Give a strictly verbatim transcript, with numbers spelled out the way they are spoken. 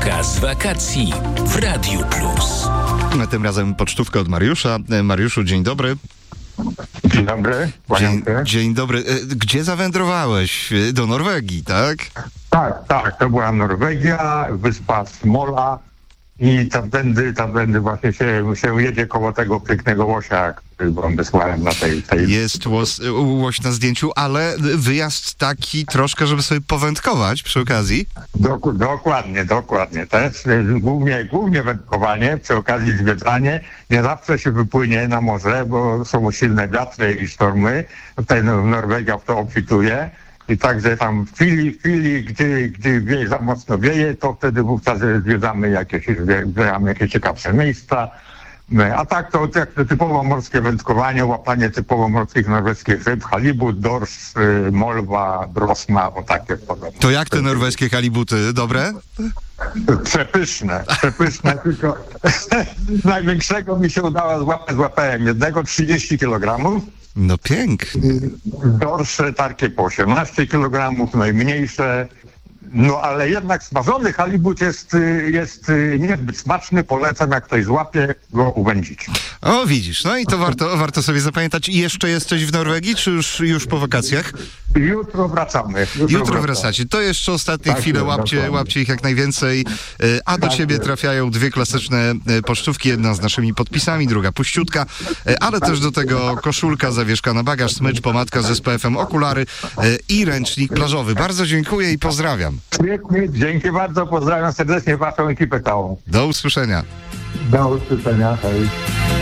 Pocztówka z wakacji w Radiu Plus. Tym razem pocztówka od Mariusza. Mariuszu, dzień dobry. Dzień dobry. Dzień, dzień dobry. Gdzie zawędrowałeś? Do Norwegii, tak? Tak, tak. To była Norwegia, wyspa Smola i tamtędy, tamtędy właśnie się, się jedzie koło tego pięknego łosia, który wam wysłałem na tej... tej... Jest łos, łoś na zdjęciu, ale wyjazd taki troszkę, żeby sobie powędkować przy okazji. Dok- dokładnie, dokładnie. Też głównie, głównie wędkowanie, przy okazji zwiedzanie. Nie zawsze się wypłynie na morze, bo są silne wiatry i sztormy. Tutaj Norwegia w to obfituje. I także tam w chwili, w chwili, gdy, gdy wieje za mocno wieje, to wtedy wówczas zwiedzamy jakieś, zwiedzamy jakieś ciekawsze miejsca. A tak to, to typowo morskie wędkowanie, łapanie typowo morskich norweskich ryb, halibut, dorsz, molwa, brosma, o takie podobne. To jak te norweskie halibuty? Dobre? Przepyszne, przepyszne, tylko największego mi się udało złapać, złapałem jednego, trzydzieści kilogramów. No pięknie. Dorsze takie po osiemnaście kilogramów, najmniejsze. No ale jednak smażony halibut jest, jest niezbyt smaczny. Polecam, jak ktoś złapie, go uwędzić. O, widzisz. No i to warto, warto sobie zapamiętać. I jeszcze jesteś w Norwegii, czy już, już po wakacjach? Jutro wracamy. Jutro, Jutro wracamy. wracacie. To jeszcze ostatnie Tak, chwile. tak, Łapcie, dokładnie. łapcie ich jak najwięcej. A do Tak, ciebie tak. trafiają dwie klasyczne pocztówki. Jedna z naszymi podpisami, druga puściutka. Ale też do tego koszulka, zawieszka na bagaż, smycz, pomadka z S P F em, okulary i ręcznik plażowy. Bardzo dziękuję i pozdrawiam. Pięknie, dzięki bardzo. Pozdrawiam serdecznie waszą ekipę całą. Do usłyszenia. Do usłyszenia. Hej.